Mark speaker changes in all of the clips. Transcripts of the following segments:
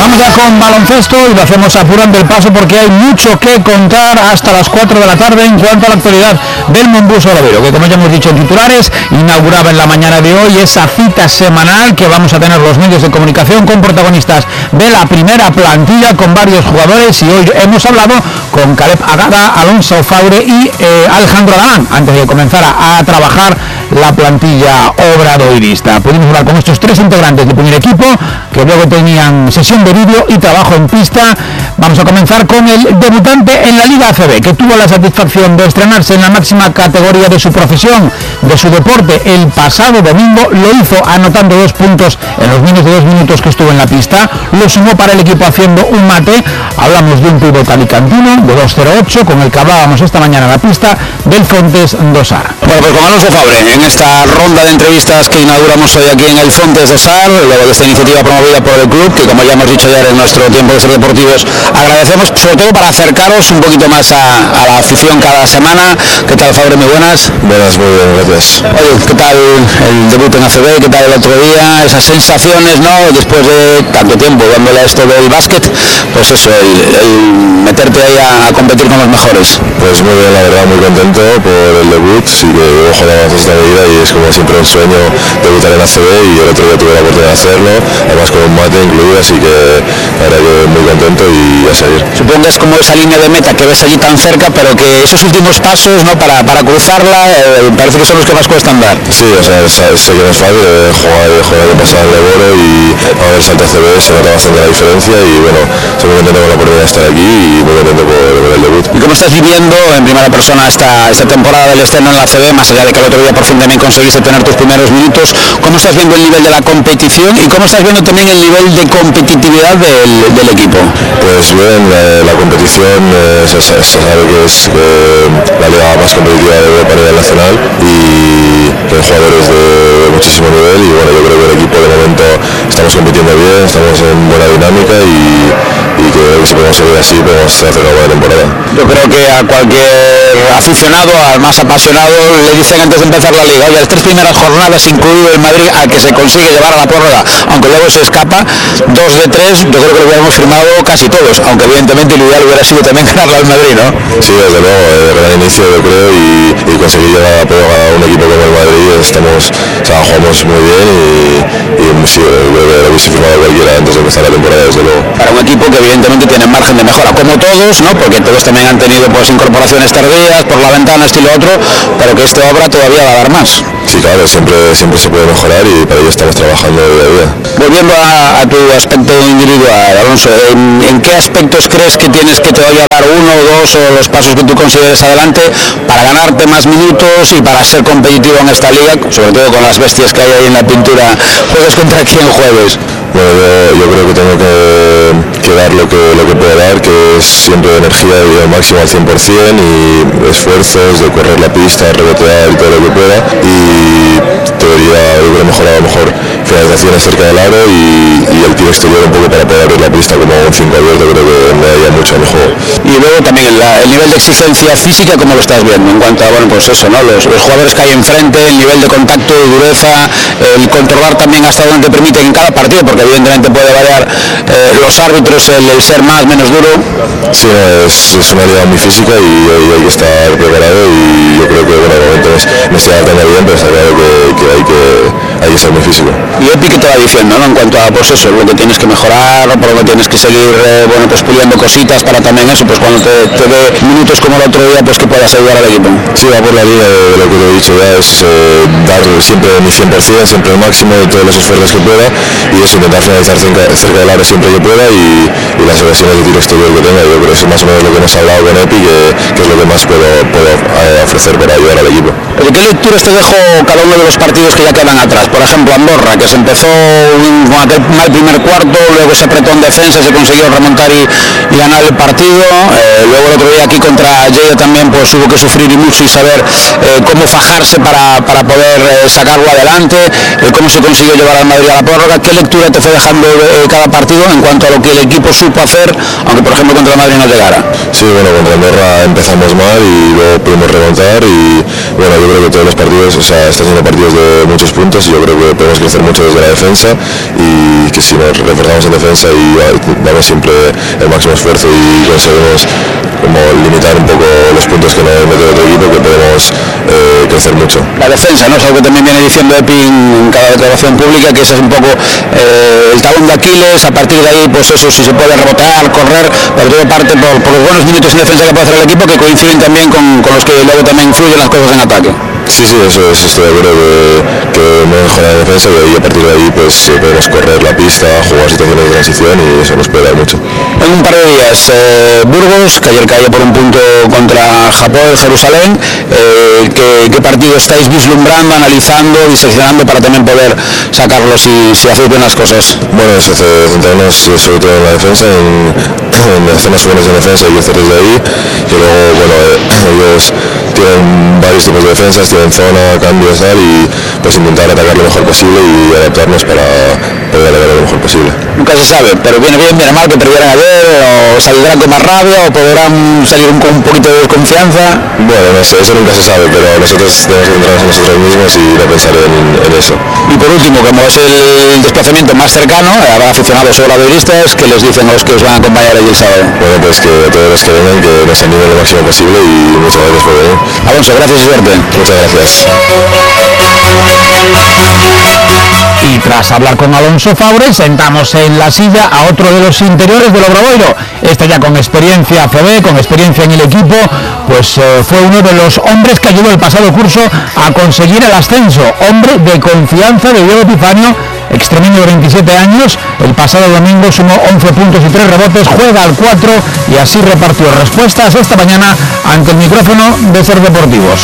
Speaker 1: Vamos ya con baloncesto y lo hacemos apurando el paso porque hay mucho que contar hasta las 4 de la tarde en cuanto a la actualidad del Monbus Obradoiro, que como ya hemos dicho en titulares, inauguraba en la mañana de hoy esa cita semanal que vamos a tener los medios de comunicación con protagonistas de la primera plantilla, con varios jugadores, y hoy hemos hablado con Caleb Agada, Alonso Faure y Alejandro Adán, antes de comenzar a trabajar la plantilla obradoirista. Pudimos hablar con estos tres integrantes del primer equipo, que luego tenían sesión de vídeo y trabajo en pista. Vamos a comenzar con el debutante en la Liga ACB, que tuvo la satisfacción de estrenarse en la máxima categoría de su profesión, de su deporte, el pasado domingo. Lo hizo anotando 2 puntos en los menos de 2 minutos que estuvo en la pista. Lo sumó para el equipo haciendo un mate. Hablamos de un pívot alicantino de 2.08, con el que hablábamos esta mañana en la pista, del Fontes Dosar.
Speaker 2: Bueno, pues con Alonso Faure, en esta ronda de entrevistas que inauguramos hoy aquí en el Fontes Dosar, luego de esta iniciativa promovida por el club, que como ya hemos dicho ayer en nuestro tiempo de ser deportivos, agradecemos sobre todo para acercaros un poquito más a la afición cada semana. ¿Qué tal, Faure? Muy buenas.
Speaker 3: Buenas, muy bien, gracias.
Speaker 2: Oye, ¿qué tal el debut en ACB? ¿Qué tal el otro día? Esas sensaciones, ¿no? Después de tanto tiempo dándole a esto del básquet, pues eso, el meterte ahí a competir con los mejores.
Speaker 3: Pues muy bien, la verdad, muy contento por el debut. Sí que ojo de avances esta medida y es como siempre un sueño debutar en ACB, y el otro día tuve la oportunidad de hacerlo, además con un mate incluido, así que la verdad que muy contento y a seguir.
Speaker 2: Supongo que es como esa línea de meta que ves allí tan cerca, pero que esos últimos pasos, ¿no?, para cruzarla, parece que son los que más cuestan dar.
Speaker 3: Sí, o sea, sé que no es fácil, jugar que pasar el Leboro y ahora el salto a ACB se nota bastante la diferencia, y bueno, estoy muy contento con la oportunidad de estar aquí y muy contento por el debut.
Speaker 2: ¿Y cómo estás viviendo en primera persona esta temporada del estreno en la ACB, más allá de que el otro día por fin también conseguiste tener tus primeros minutos? ¿Cómo estás viendo el nivel de la competición y cómo estás viendo también el nivel de competitividad del equipo?
Speaker 3: Pues bien, la competición se sabe que es la liga más competitiva de Europa a nivel nacional, y que hay jugadores de muchísimo nivel, y bueno, yo creo que el equipo de momento estamos compitiendo bien, estamos en buena dinámica, y que si podemos seguir así podemos hacer una buena temporada.
Speaker 2: Yo creo que a cualquier aficionado, al más apasionado, le dicen antes de empezar la liga: oye, las 3 primeras jornadas, incluido el Madrid, al que se consigue llevar a la prórroga, aunque luego se escapa, 2 de 3, yo creo que lo hubiéramos firmado casi todos, aunque evidentemente lo ideal hubiera sido también ganarle al Madrid, ¿no?
Speaker 3: Sí, desde luego, gran inicio yo creo, y conseguir llegar a la prórroga a un equipo como el Madrid, jugamos muy bien, y sí, lo hubiese firmado cualquiera antes de empezar la temporada, desde luego.
Speaker 2: Para un equipo que evidentemente tiene margen de mejora, como todos, ¿no?, porque todos también han tenido pues incorporaciones tardías por la ventana, estilo otro, pero que esta obra todavía va a dar más.
Speaker 3: Sí, claro, siempre se puede mejorar, y para ello estamos trabajando día a día.
Speaker 2: Volviendo a tu aspecto individual, Alonso, ¿en qué aspectos crees que tienes que todavía dar 1 o 2 o los pasos que tú consideres adelante para ganarte más minutos y para ser competitivo en esta liga, sobre todo con las bestias que hay ahí en la pintura? ¿Juegues contra quién jueves?
Speaker 3: Bueno, yo creo que tengo que dar lo que puedo dar, que es siempre energía y al máximo al 100%, y esfuerzos de correr la pista, rebotear y todo lo que pueda, y teoría yo creo mejorar a lo mejor finalizaciones cerca del aro y el tiro exterior un poco para poder abrir la pista como un 5 abierto. Creo que me daría mucho a mi juego.
Speaker 2: Y luego también el nivel de exigencia física, ¿cómo lo estás viendo? En cuanto a, bueno, pues eso, ¿no?, los jugadores que hay enfrente, el nivel de contacto, de dureza, el controlar también hasta donde te permiten en cada partido, porque evidentemente puede variar los árbitros, el ser más, menos duro.
Speaker 3: Sí, es una liga muy física, y hay que estar preparado, y yo creo que bueno, de momento me estoy adaptando bien, pero está claro que hay que estar muy físico.
Speaker 2: Y Epi, ¿qué te va diciendo, ¿no?, en cuanto a pues eso, lo que tienes que mejorar, por lo que tienes que seguir bueno, pues puliendo cositas para también eso, pues cuando te dé minutos como el otro día, pues que puedas ayudar al equipo?
Speaker 3: Sí, va por la línea de lo que te he dicho ya, es dar siempre mi 100%, siempre el máximo de todos los esfuerzos que pueda, y eso, intentar finalizar cerca del área siempre que pueda, y las ocasiones de tiro exterior que tenga. Yo creo que es más o menos lo que hemos hablado con Epi, que es lo que más puedo ofrecer para ayudar al equipo.
Speaker 2: Oye, ¿qué lecturas te dejo cada uno de los partidos que ya quedan atrás? Por ejemplo, Andorra, que se empezó con aquel mal primer cuarto, luego se apretó en defensa, se consiguió remontar y ganar el partido. Luego el otro día aquí contra Lleida también pues hubo que sufrir y mucho, y saber cómo fajarse para poder sacarlo adelante, cómo se consiguió llevar al Madrid a la prórroga. ¿Qué lectura te fue dejando cada partido en cuanto a lo que el equipo supo hacer, aunque por ejemplo contra el Madrid no llegara?
Speaker 3: Sí, bueno, contra Andorra empezamos mal y luego pudimos remontar, y bueno, yo creo que todos los partidos, están siendo partidos de muchos puntos, y yo yo creo que podemos crecer mucho desde la defensa y que si nos reforzamos en defensa y damos siempre el máximo esfuerzo y conseguimos como limitar un poco los puntos que nos mete otro equipo, que podemos crecer mucho.
Speaker 2: La defensa, ¿no? Es algo que también viene diciendo Epi en cada declaración pública, que ese es un poco el talón de Aquiles. A partir de ahí, pues eso, si se puede rebotear, correr, pero todo parte por los buenos minutos en defensa que puede hacer el equipo, que coinciden también con los que luego también influyen las cosas en ataque.
Speaker 3: Sí, eso es, estoy de acuerdo que mejora la defensa y a partir de ahí pues podemos correr la pista, jugar situaciones de transición y eso nos puede dar mucho.
Speaker 2: En un par de días, Burgos, que ayer cayó por un punto contra Japón, Jerusalén, ¿qué partido estáis vislumbrando, analizando, diseccionando para también poder sacarlo si hacéis bien las cosas?
Speaker 3: Bueno, es centrarnos sobre todo en la defensa, en hacer las buenas de defensa y hacer desde ahí, y luego, bueno, ellos tienen varios tipos de defensas, tienen zona, cambios, tal, y pues intentar atacar lo mejor posible y adaptarnos para poder atacar lo mejor posible.
Speaker 2: Nunca se sabe, pero viene bien, viene mal que perdieran ayer, o saldrán con más rabia, o podrán salir con un poquito de desconfianza.
Speaker 3: Bueno, no sé, eso nunca se sabe, pero nosotros tenemos que centrarnos en nosotros mismos y no pensar en eso.
Speaker 2: Y por último, como es el desplazamiento más cercano, habrá aficionados obradoiristas, que les dicen a los que os van a acompañar allí el sábado.
Speaker 3: Bueno, pues que a todos los que vengan, que nos animen lo máximo posible y muchas gracias por venir.
Speaker 2: Alonso, gracias y suerte.
Speaker 3: Muchas gracias.
Speaker 1: Y tras hablar con Alonso Faure, sentamos en la silla a otro de los interiores del Obradoiro. Este ya con experiencia ACB, con experiencia en el equipo, pues fue uno de los hombres que ayudó el pasado curso a conseguir el ascenso. Hombre de confianza de Diego Epifanio, extremeño de 27 años. El pasado domingo sumó 11 puntos y 3 rebotes, juega al 4 y así repartió respuestas esta mañana ante el micrófono de Ser Deportivos.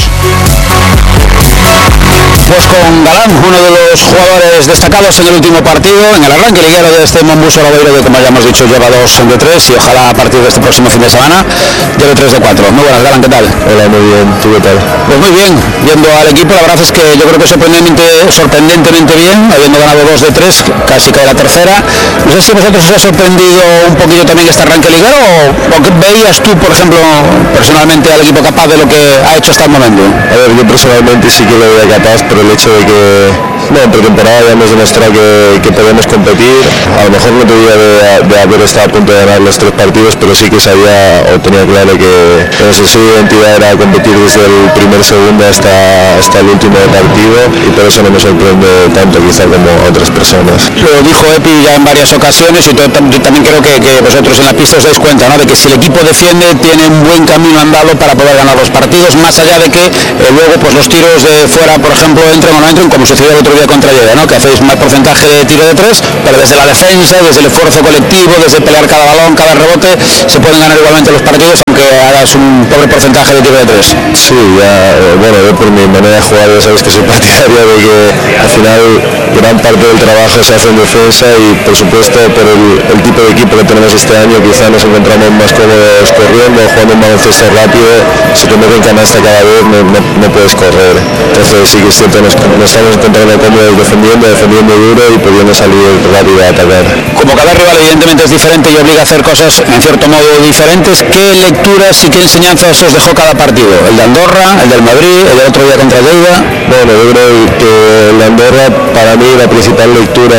Speaker 2: Pues con Galán, uno de los jugadores destacados en el último partido, en el arranque liguero de este Monbus Obradoiro, que como ya hemos dicho lleva 2 de 3 y ojalá a partir de este próximo fin de semana lleve 3 de 4. Muy buenas, Galán, ¿qué tal?
Speaker 3: Hola, muy bien, ¿tú qué tal?
Speaker 2: Pues muy bien, viendo al equipo, la verdad es que yo creo que sorprendentemente bien, habiendo ganado 2 de 3, casi cae la tercera. No sé si vosotros os ha sorprendido un poquillo también este arranque liguero, o qué veías tú, por ejemplo, personalmente al equipo capaz de lo que ha hecho hasta el momento.
Speaker 3: A ver, yo personalmente sí que lo veía capaz, pero el hecho de que en pretemporada ya hemos demostrado que podemos competir. A lo mejor no te diría de haber estado a punto de ganar los 3 partidos, pero sí que sabía o tenía claro que nuestra identidad era competir desde el primer segundo hasta el último partido, y por eso no me sorprende tanto quizá como a otras personas.
Speaker 2: Lo dijo Epi ya en varias ocasiones, y yo también creo que vosotros en la pista os dais cuenta, ¿no?, de que si el equipo defiende tiene un buen camino andado para poder ganar los partidos, más allá de que luego pues los tiros de fuera, por ejemplo, entren o no entren, como sucedió el otro día contra Lleida, ¿no?, que hacéis más porcentaje de tiro de 3, pero desde la defensa, desde el esfuerzo colectivo, desde pelear cada balón, cada rebote, se pueden ganar igualmente los partidos, aunque hagas un pobre porcentaje de tiro de 3.
Speaker 3: Sí, ya, bueno, yo por mi manera de jugar ya sabes que soy partidario de que al final gran parte del trabajo se hace en defensa, y por supuesto por el tipo de equipo que tenemos este año quizá nos encontramos más cómodos corriendo, jugando un baloncesto rápido. Si te meten canasta cada vez no puedes correr, entonces sí que es cierto, nos estamos encontrando cómodos defendiendo duro y pudiendo salir rápido a atacar.
Speaker 2: Como cada rival evidentemente es diferente y obliga a hacer cosas en cierto modo diferentes, ¿qué lecturas y qué enseñanzas os dejó cada partido? ¿El de Andorra, el del Madrid, el del otro día contra Lleida?
Speaker 3: Bueno, yo creo que el de Andorra, para mí la principal lectura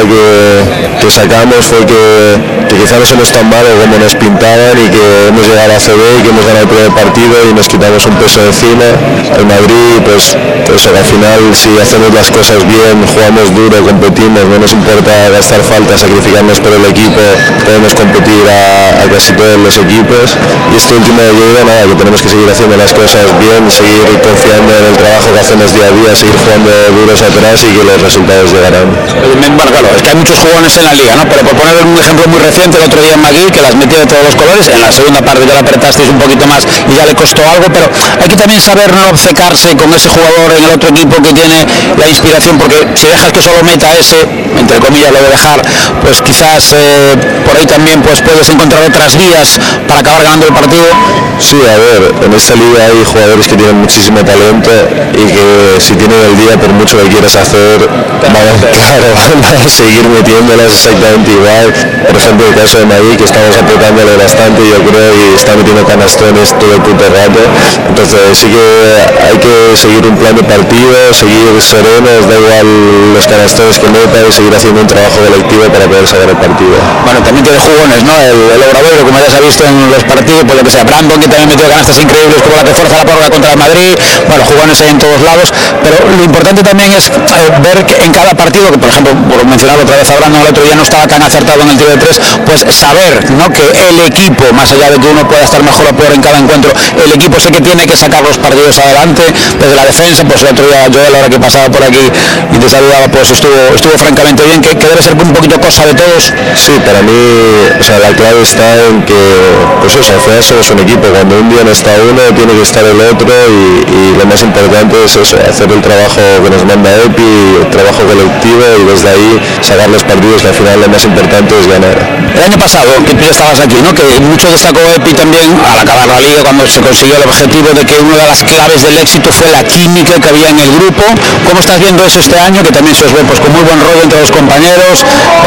Speaker 3: que sacamos fue que quizá no somos tan malos como nos pintaban, y que hemos llegado a CB y que hemos ganado el primer partido y nos quitamos un peso de encima. El Madrid, pues al final si hacemos las cosas bien, jugamos duro, competimos, no nos importa gastar falta, sacrificarnos por el equipo, podemos competir a casi todos los equipos. Y este último de Lleida, nada, que tenemos que seguir haciendo las cosas bien, seguir confiando en el trabajo que hacemos día a día, seguir jugando duros atrás y que los resultados llegarán.
Speaker 2: Bueno, claro, es que hay muchos jugones en la liga, ¿no? Pero por poner un ejemplo muy reciente, el otro día en Magui, que las metió de todos los colores, en la segunda parte ya la apretasteis un poquito más y ya le costó algo, pero hay que también saber no obcecarse con ese jugador en el otro equipo que tiene la inspiración, porque si dejas que solo meta ese, entre comillas lo de dejar, pues quizás por ahí también pues puedes encontrar otras vías para acabar ganando el partido.
Speaker 3: Sí, a ver, en esta liga hay jugadores que tienen muchísimo talento y que si tienen el día, por mucho que quieras hacer, van a seguir metiéndolas exactamente igual. Por ejemplo, el caso de Madrid, que estamos apretándole bastante, yo creo, y está metiendo canastones todo el puto rato. Entonces sí que hay que seguir un plan de partido, seguir serenos, da igual los canastones que meta, y seguir haciendo un trabajo colectivo para poder sacar el partido.
Speaker 2: Bueno, también tiene jugones, ¿no? El Obradoiro, como ya se ha visto en los partidos, por lo que sea, Brandon, que también metió canastas increíbles, como la que fuerza la prórroga contra el Madrid. Bueno, jugones hay en todos lados, pero lo importante también es ver que en cada partido, que por ejemplo, por mencionar otra vez a Brandon, el otro día no estaba tan acertado en el tiro de tres, pues saber, ¿no?, que el equipo, más allá de que uno pueda estar mejor o peor en cada encuentro, el equipo sé que tiene que sacar los partidos adelante desde la defensa. Pues el otro día Joel, ahora que pasaba por aquí y te saludaba, pues estuvo francamente bien, que debe ser un poquito cosa de todos.
Speaker 3: Sí, para mí, o sea, la clave está en que, pues eso, al final somos un equipo. Cuando un día no está uno, tiene que estar el otro, y lo más importante es eso, hacer el trabajo que nos manda EPI, el trabajo colectivo, y desde ahí sacar los partidos, que al final lo más importante es ganar.
Speaker 2: El año pasado, que tú ya estabas aquí, ¿no?, que mucho destacó EPI también al acabar la liga, cuando se consiguió el objetivo de que una de las claves del éxito fue la química que había en el grupo. ¿Cómo estás viendo eso este año, que también se os ve pues con muy buen rollo entre los compañeros?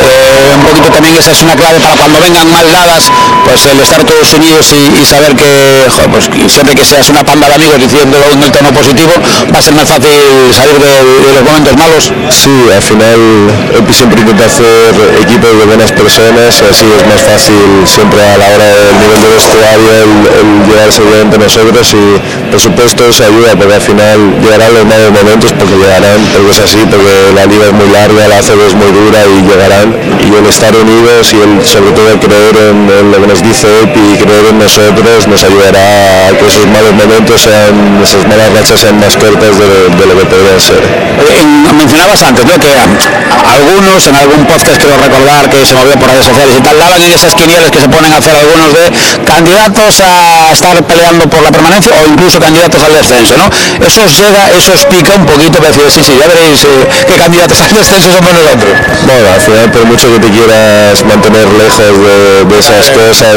Speaker 2: Un poquito también esa es una clave para cuando vengan mal dadas, pues el estar todos unidos y saber que, joder, pues siempre que seas una panda de amigos diciéndolo en el tono positivo, va a ser más fácil salir de los momentos malos.
Speaker 3: Sí, al final EPI siempre intenta hacer equipos de buenas personas, y así es más fácil siempre a la hora del nivel de vestuario el llevarse bien entre nosotros, y por supuesto eso ayuda, porque al final llegarán los malos momentos, porque llegarán, porque es así, porque la liga es muy larga, la ACB es muy dura, y llegarán, y el estar unidos y el, sobre todo el creer en lo que nos dice EPI y creer en nosotros nos ayudará a que esos malos momentos esas malas rachas sean más cortas de lo que podrían ser.
Speaker 2: Mencionabas antes, ¿no?, que algunos en algún podcast, quiero recordar, que se movió por redes sociales y tal, daban en esas quinielas que se ponen a hacer algunos de candidatos a estar peleando por la permanencia o incluso candidatos al descenso, ¿no? Eso os llega, eso os pica un poquito para decir, sí, ya veréis qué candidatos al descenso somos nosotros.
Speaker 3: Bueno, al final, por mucho que te quieras mantener lejos de esas cosas,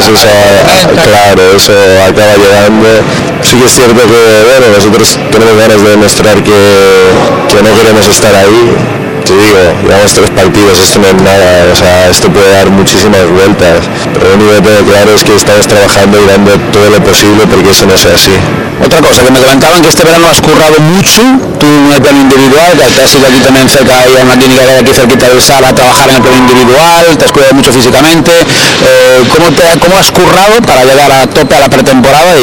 Speaker 3: claro, eso acaba llegando. Sí que es cierto que, bueno, nosotros tenemos ganas de demostrar que no queremos estar ahí. Te digo, llevamos 3 partidos, esto no es nada, o sea, esto puede dar muchísimas vueltas, pero lo único que tengo claro es que estamos trabajando y dando todo lo posible porque eso no sea así.
Speaker 2: Otra cosa, que me comentaban que este verano has currado mucho, tú en el plano individual, que te has ido aquí también cerca, ahí a una clínica de aquí cerquita del Sala, a trabajar en el plano individual, te has cuidado mucho físicamente. ¿Cómo has currado para llegar a tope a la pretemporada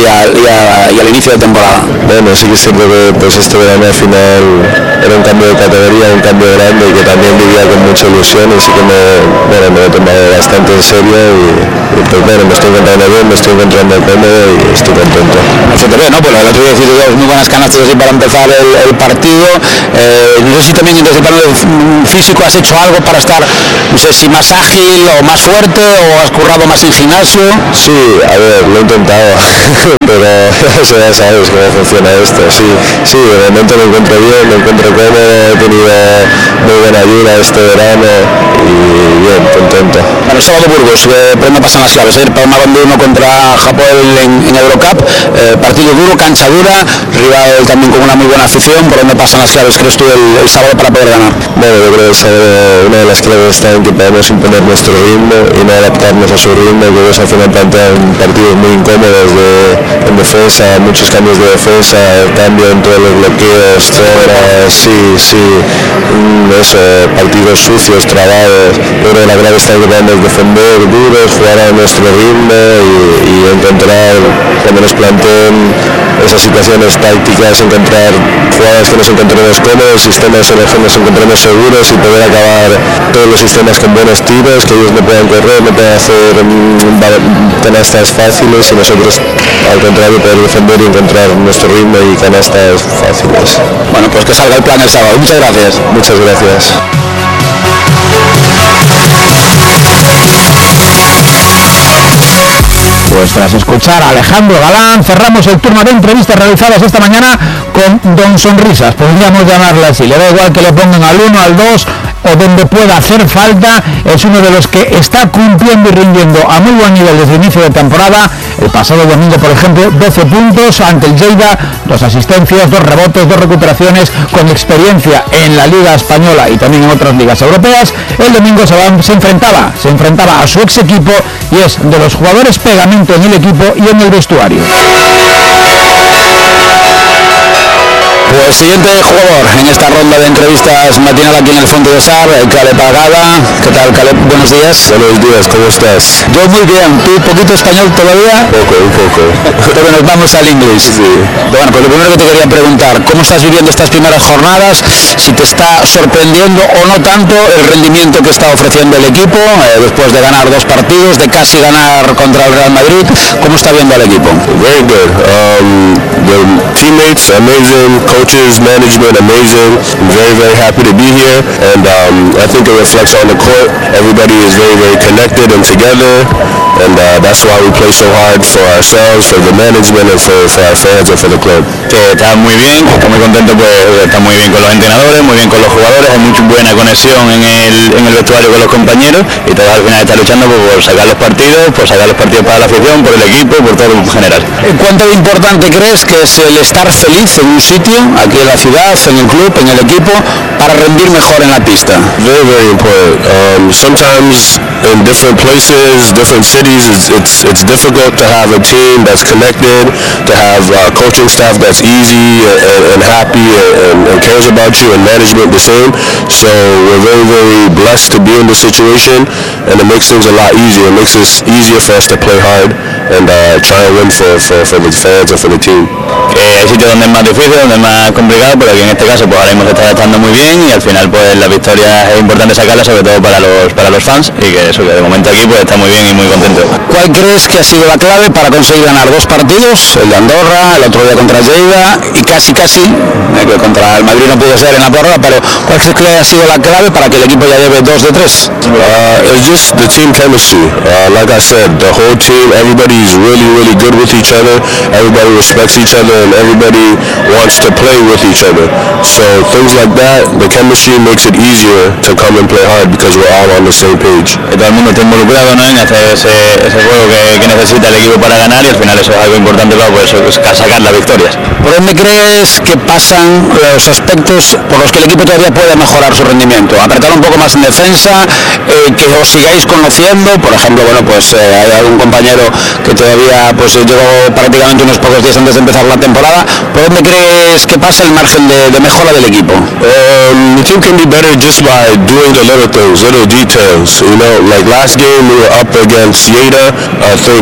Speaker 2: y al inicio de temporada?
Speaker 3: Bueno, sí que es cierto que pues este verano al final era un cambio de categoría, un cambio grande, y que también vivía con mucha ilusión, y sí que me lo he tomado bastante en serio, y pues bueno, me estoy encontrando bien, me estoy encontrando cómodo y estoy contento.
Speaker 2: Se te ve, ¿no? Pues el otro día hiciste 2 muy buenas canastas así para empezar el partido. No sé si también desde el plano físico has hecho algo para estar, no sé, si más ágil o más fuerte, o has currado más en gimnasio.
Speaker 3: Sí, a ver, lo he intentado, pero ya sabes cómo funciona esto. Sí, de momento me encuentro bien, me encuentro cómodo, he tenido muy buena ayuda este verano y bien, contento.
Speaker 2: Bueno, el sábado Burgos, pero no pasan las claves, Palma de 1 contra Japón en Eurocup, partido duro, cancha dura, rival también con una muy buena afición. ¿Por dónde pasan las claves, crees tú, el sábado para poder ganar?
Speaker 3: Bueno, yo creo que una de las claves está en que podemos imponer nuestro ritmo y no adaptarnos a su ritmo, que ellos al final plantean partidos muy incómodos en defensa, muchos cambios de defensa, cambio en todos los bloqueos, eso, partidos sucios, trabados. Yo creo que la clave está en que podemos defender duros, jugar a nuestro ritmo y encontrar, cuando nos planteen esas situaciones tácticas, encontrar jugadas que nos encontremos cómodos, sistemas en los que nos encontremos seguros, y poder acabar todos los sistemas con buenos tiros, que ellos no puedan correr, no puedan hacer canastas fáciles, y nosotros al contrario poder defender y encontrar nuestro ritmo y canastas fáciles.
Speaker 2: Bueno, pues que salga el plan el sábado. Muchas gracias.
Speaker 3: Muchas gracias.
Speaker 1: Pues tras escuchar a Alejandro Galán, cerramos el turno de entrevistas realizadas esta mañana con Don Sonrisas, podríamos llamarle así. Le da igual que le pongan al 1, al 2, o donde pueda hacer falta, es uno de los que está cumpliendo y rindiendo a muy buen nivel desde el inicio de temporada. El pasado domingo, por ejemplo, 12 puntos ante el Lleida, 2 asistencias, 2 rebotes, 2 recuperaciones, con experiencia en la Liga Española y también en otras ligas europeas. El domingo se enfrentaba a su ex equipo y es de los jugadores pegamento en el equipo y en el vestuario.
Speaker 2: Pues siguiente jugador en esta ronda de entrevistas matinal aquí en el Fondo de Sar, Caleb Agada. ¿Qué tal, Caleb? Buenos días.
Speaker 3: Buenos días, ¿cómo estás?
Speaker 2: Yo muy bien. ¿Tú poquito español todavía?
Speaker 3: Un poco.
Speaker 2: Pero nos vamos al inglés.
Speaker 3: Sí.
Speaker 2: Bueno, pues lo primero que te quería preguntar, ¿cómo estás viviendo estas primeras jornadas? Si te está sorprendiendo o no tanto el rendimiento que está ofreciendo el equipo después de ganar 2 partidos, de casi ganar contra el Real Madrid. ¿Cómo está viendo al equipo?
Speaker 3: Very good. The teammates, amazing. Coaches, management, amazing. I'm very, very happy to be here, and I think it reflects on the court. Everybody is very, very connected and together, and that's why we play so hard for ourselves, for the management, and for our fans and for the club.
Speaker 2: Está muy bien, está muy contento, pues está muy bien con los entrenadores, muy bien con los jugadores, hay mucha buena conexión en el vestuario con los compañeros y todos al final están luchando por sacar los partidos para la afición, por el equipo, por todo en general. ¿Cuánto de importante crees que es el estar feliz en un sitio, aquí en la ciudad, en el club, en el equipo, para rendir mejor en la pista?
Speaker 3: Very, very important. Sometimes in different places, different cities, it's difficult to have a team that's connected, to have coaching staff that's easy and happy and cares about you, and management the same. So we're very, very blessed to be in this situation, and it makes things a lot easier. It makes it easier for us to play hard and try and win for the fans and for the team.
Speaker 2: Hay sitios donde es más difícil, donde es más complicado, pero aquí en este caso pues ahora mismo se está estando muy bien y al final pues la victoria es importante sacarla, sobre todo para los fans, y que eso, que de momento aquí pues está muy bien y muy contento. ¿Cuál crees que ha sido la clave para conseguir ganar 2 partidos, el de Andorra, el otro día contra Lleida y casi que contra el Madrid no pudo ser en la prórroga, pero cuál crees que ha sido la clave para que el equipo ya lleve 2 de 3?
Speaker 3: It's just the team chemistry. Like I said, the whole team, everybody's really, really good with each other. Everybody respects each other, and everybody wants to play with each other. So things like that, the chemistry makes it easier to come and play hard because we're all on the same page.
Speaker 2: Todo el mundo está involucrado, ¿no?, en hacer ese juego que necesita el equipo para ganar, y al final eso es algo importante para poder sacar las victorias. ¿Por dónde crees que pasan los aspectos por los que el equipo todavía puede mejorar su rendimiento? Apretar un poco más en defensa, que os sigáis conociendo, por ejemplo, bueno, pues hay algún compañero que todavía pues llegó prácticamente unos pocos días antes de empezar la temporada. ¿Por dónde crees que pasa el margen de mejora del equipo?
Speaker 3: The team can be better just by doing the little things, little details. You know, like last game we were up against Lleida, I think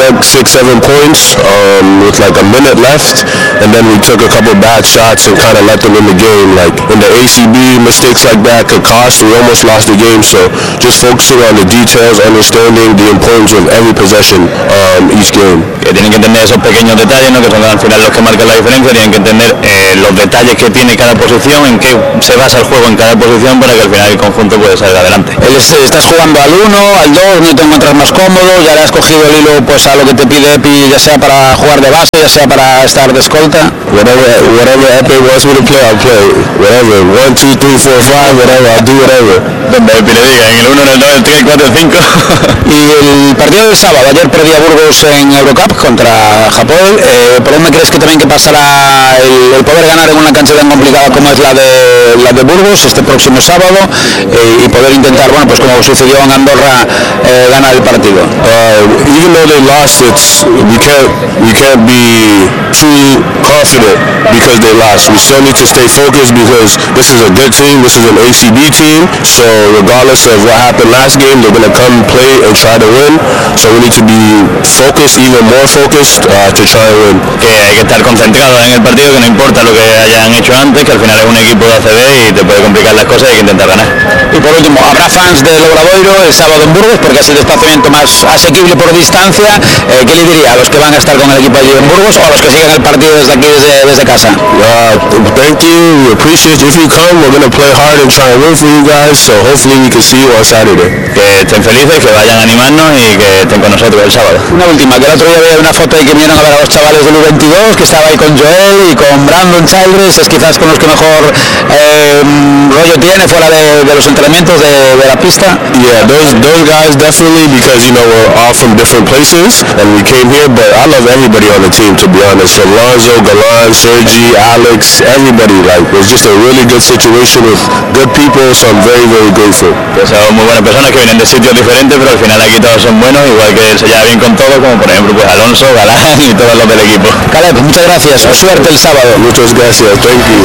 Speaker 3: 6-7 points with like a minute left, and then we took a couple bad shots and kind of let them in the game. Like in the ACB, mistakes like that could cost. We almost lost the game, so just focusing on the details, understanding the importance of every possession each game.
Speaker 2: Que tienen que entender esos pequeños detalles, ¿no?, que son al final los que marcan la diferencia. Tienen que entender los detalles que tiene cada posición, en qué se basa el juego en cada posición, para que al final el conjunto pueda salir adelante. Estás jugando al 1, al 2, no te encuentras más cómodo, ya le has cogido el hilo pues a lo que te pide Epi, ya sea para jugar de base, ya sea para estar de escolta.
Speaker 3: Whatever Epi wants me to play, I'll play. Whatever, 1, 2, 3, 4, 5, whatever, I'll do whatever.
Speaker 2: Donde Epi le diga, en el 1, en el 2, el 3, el 4, el 5. Y el partido del sábado, ayer perdía Burgos en Eurocup contra Japón. ¿Por dónde crees que también que pasará el poder ganar en una cancha tan complicada como es la de Burgos este próximo sábado, y poder intentar, bueno, pues como sucedió en Andorra, ganar el partido?
Speaker 3: Even though they lost, we can't be too confident because they lost. We still need to stay focused because this is a good team. This is an ACB team. So regardless of what happened last game, they're going to come play and try to win. So we need to be focused, even more focused, to try and win.
Speaker 2: Que hay que estar concentrado en el partido, que no importa lo que hayan hecho antes, que al final es un equipo de ACB y te puede complicar las cosas y hay que intentar ganar. Y por último, ¿habrá fans del Obradoiro el sábado en Burgos? Porque es el desplazamiento más asequible por distancia. ¿Qué le diría a los que van a estar con el equipo allí en Burgos o a los que siguen el partido desde aquí, desde casa?
Speaker 3: Thank you. We appreciate you. If you come, we're going to play hard and try and win for you guys. So hopefully we can see you on Saturday.
Speaker 2: Que estén felices, que vayan a animarnos y que que estén con nosotros el sábado. Una última, que el otro día había una foto de que vinieron a ver a los chavales del U22, que estaba ahí con Joel y con Brandon Childress, es quizás con los que mejor rollo tiene fuera de los entrenamientos de la pista.
Speaker 3: Yeah, those guys definitely, because we're all from different places and we came here, but I love everybody on the team, to be honest, from Lonzo, Galan, Sergi, Alex, everybody. Like, it was just a really good situation with good people, so I'm very, very grateful.
Speaker 2: Pues son muy buenas personas que vienen de sitios diferentes, pero al final aquí todos son buenos, igual que él se lleva bien con todos, como por ejemplo pues Alonso, Galán y todos los del equipo.
Speaker 1: Caleb, muchas gracias, suerte el sábado.
Speaker 3: Muchas gracias, thank you.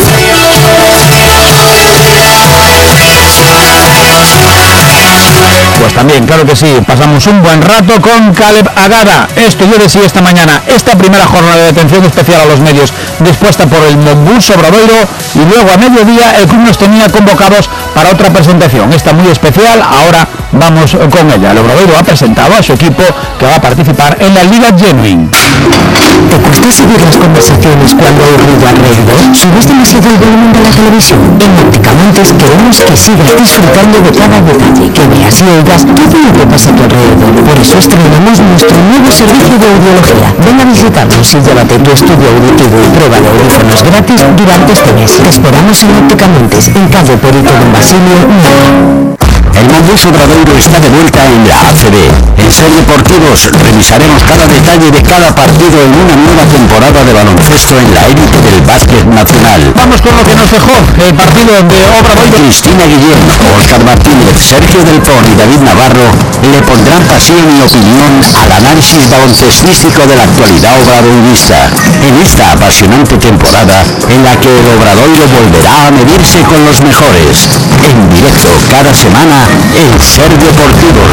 Speaker 1: Pues también, claro que sí, pasamos un buen rato con Caleb Agada. Esto yo decía esta mañana, esta primera jornada de atención especial a los medios dispuesta por el Monbus Obradoiro, y luego a mediodía el club nos tenía convocados para otra presentación, esta muy especial. Ahora vamos con ella. El Obradoiro ha presentado a su equipo que va a participar en la Liga Genuine.
Speaker 4: ¿Te cuesta seguir las conversaciones cuando hay ruido alrededor? ¿Subes demasiado el volumen de la televisión? En Opticamontes queremos que sigas disfrutando de cada detalle, que veas y oigas todo lo que pasa a tu alrededor. Por eso estrenamos nuestro nuevo servicio de audiología. Ven a visitarnos y llévate tu estudio auditivo y prueba de audífonos gratis durante este mes. Te esperamos en Opticamontes, en calle Perito Don Basilio, 9.
Speaker 5: El Monbus Obradoiro está de vuelta en la ACB. En Ser Deportivos revisaremos cada detalle de cada partido en una nueva temporada de baloncesto en la élite del básquet nacional.
Speaker 1: Vamos con lo que nos dejó el partido de Obradoiro.
Speaker 5: Cristina Guillén, Óscar Martínez, Sergio Del Pon y David Navarro le pondrán pasión y opinión al análisis baloncestístico de la actualidad obradoirista. En esta apasionante temporada en la que el Obradoiro volverá a medirse con los mejores. En directo cada semana en Ser Deportivos.